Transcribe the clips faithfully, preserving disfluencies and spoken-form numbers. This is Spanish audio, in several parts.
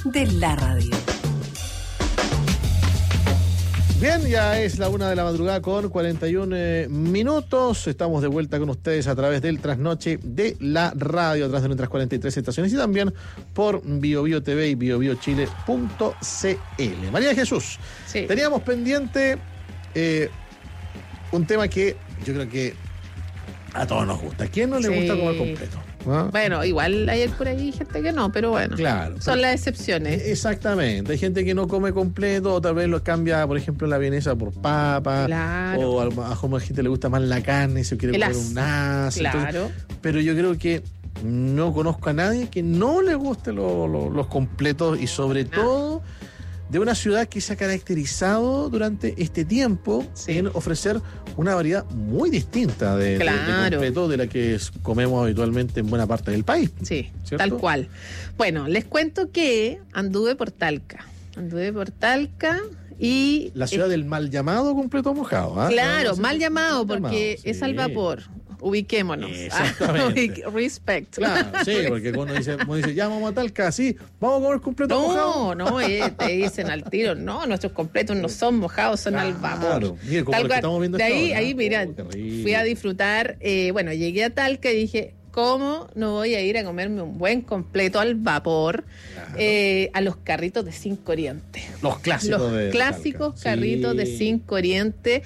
de la radio. Bien, ya es la una de la madrugada con cuarenta y uno eh, minutos. Estamos de vuelta con ustedes a través del trasnoche de la radio, a través de nuestras cuarenta y tres estaciones y también por BioBio T V y bio bio chile punto c l. María de Jesús, sí. Teníamos pendiente eh, un tema que yo creo que a todos nos gusta. ¿A quién no le sí. gusta comer completo? ¿Ah? Bueno, igual hay por ahí gente que no, pero bueno, claro, son las excepciones. Exactamente, hay gente que no come completo, o tal vez lo cambia, por ejemplo, la vienesa por papa, claro. o a lo mejor a gente le gusta más la carne, si quiere comer un as. Claro. Entonces, pero yo creo que no conozco a nadie que no le guste lo, lo, los completos y sobre ah. todo de una ciudad que se ha caracterizado durante este tiempo sí. en ofrecer una variedad muy distinta de, claro. de, de completos de la que comemos habitualmente en buena parte del país. Sí, ¿cierto? Tal cual. Bueno, les cuento que anduve por Talca. Anduve por Talca y... La ciudad eh, del mal llamado completo mojado. ¿eh? Claro, no, no, mal llamado porque llamado, sí. es al vapor. Ubiquémonos. Exactamente. Respect. Claro, sí, porque cuando dice, uno dice, ya vamos a Talca, sí, vamos a comer completo no, mojado. No, no, eh, te dicen al tiro, no, nuestros completos no son mojados, son claro, al vapor. Mire, como Tal lo que estamos viendo de ahí, ahora, ahí, ¿no? mira, oh, fui a disfrutar, eh, bueno, llegué a Talca y dije, ¿cómo no voy a ir a comerme un buen completo al vapor? Claro. Eh, a los carritos de Cinco Oriente. Los clásicos Los de clásicos de carritos sí. de Cinco Oriente.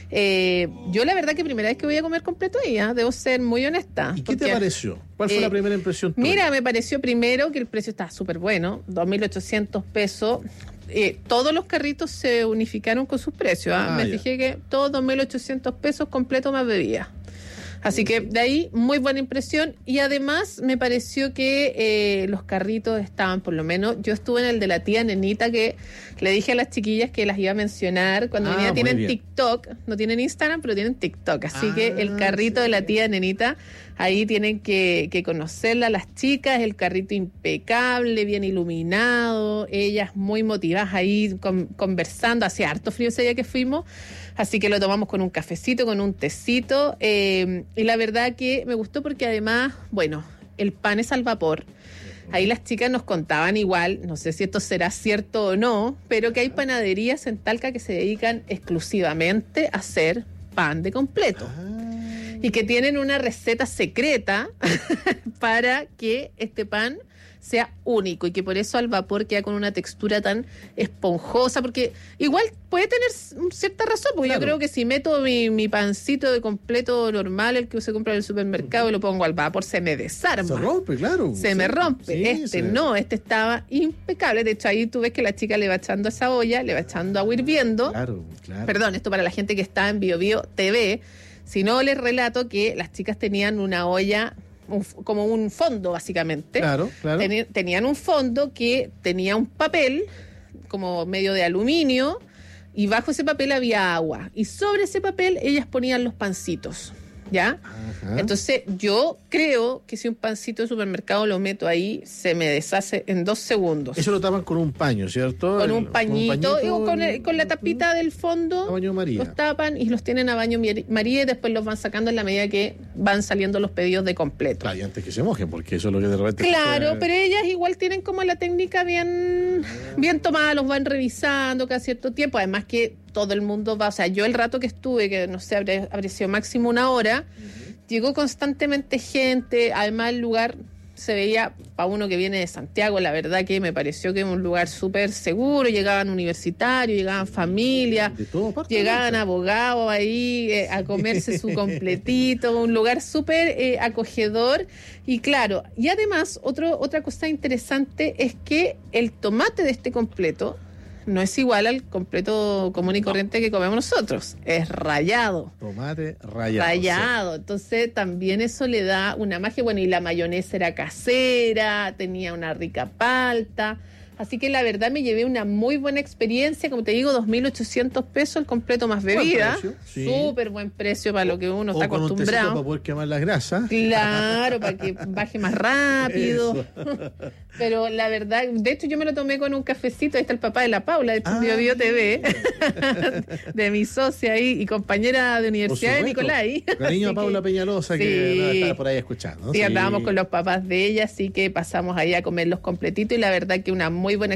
Eh, yo la verdad que primera vez que voy a comer completo ahí, ¿eh? Debo ser muy honesta. ¿Y qué te pareció? ¿Cuál fue eh, la primera impresión tuya? Mira, me pareció primero que el precio estaba súper bueno, dos mil ochocientos pesos. Eh, todos los carritos se unificaron con sus precios. ¿eh? Ah, me ya. fijé que todos dos mil ochocientos pesos completo más bebida. Así que de ahí, muy buena impresión. Y además me pareció que eh, los carritos estaban, por lo menos, yo estuve en el de la tía Nenita, que le dije a las chiquillas que las iba a mencionar. Cuando ah, venía tienen bien. TikTok, no tienen Instagram, pero tienen TikTok. Así ah, que el carrito sí. de la tía Nenita, ahí tienen que, que conocerla las chicas, el carrito impecable, bien iluminado, ellas muy motivadas ahí con, conversando, hacía harto frío ese día que fuimos. Así que lo tomamos con un cafecito, con un tecito. Eh, y la verdad que me gustó porque además, bueno, el pan es al vapor. Ahí las chicas nos contaban igual, no sé si esto será cierto o no, pero que hay panaderías en Talca que se dedican exclusivamente a hacer pan de completo. Y que tienen una receta secreta para que este pan sea único y que por eso al vapor queda con una textura tan esponjosa, porque igual puede tener cierta razón, porque claro. yo creo que si meto mi, mi pancito de completo normal, el que se compra en el supermercado, uh-huh. y lo pongo al vapor, se me desarma. Se rompe, claro. Se sí, me rompe. Sí, este se... no, este estaba impecable. De hecho, ahí tú ves que la chica le va echando a esa olla, le va echando agua hirviendo. Claro, claro. Perdón, esto para la gente que está en BioBio T V. Si no, les relato que las chicas tenían una olla... Un, como un fondo básicamente. Claro, claro. Ten, tenían un fondo que tenía un papel como medio de aluminio y bajo ese papel había agua y sobre ese papel ellas ponían los pancitos, ¿ya? Ajá. Entonces yo creo que si un pancito de supermercado lo meto ahí, se me deshace en dos segundos. Eso lo tapan con un paño, ¿cierto? Con un pañito, con, un pañito, con, el, con la tapita del fondo. A baño María. Los tapan y los tienen a baño María y después los van sacando en la medida que van saliendo los pedidos de completo. Claro, y antes que se mojen, porque eso es lo que de repente... Claro, puede... pero ellas igual tienen como la técnica bien, bien tomada, los van revisando cada cierto tiempo, además que todo el mundo va, o sea, yo el rato que estuve, que no sé, habría, habría sido máximo una hora, uh-huh. llegó constantemente gente, además el lugar se veía, para uno que viene de Santiago, la verdad que me pareció que era un lugar súper seguro, llegaban universitarios, llegaban familias, llegaban abogados ahí eh, a comerse su completito, un lugar súper eh, acogedor y claro, y además otro, otra cosa interesante es que el tomate de este completo no es igual al completo común y corriente no. que comemos nosotros. Es rallado. Tomate rallado. Rallado. Sí. Entonces también eso le da una magia. Bueno, y la mayonesa era casera, tenía una rica palta. Así que la verdad me llevé una muy buena experiencia. Como te digo, dos mil ochocientos pesos el completo más bebida. Sí. Súper buen precio para lo que uno o está con acostumbrado. Un para poder quemar las grasas. Claro, para que baje más rápido. Pero la verdad, de hecho yo me lo tomé con un cafecito. Ahí está el papá de la Paula, de ah, BioBio T V, de mi socia ahí y compañera de universidad de Nicolai. Cariño a Paula que, Peñalosa, sí, que está por ahí escuchando. Sí, sí, andábamos con los papás de ella, así que pasamos ahí a comer los completitos y la verdad que una muy buena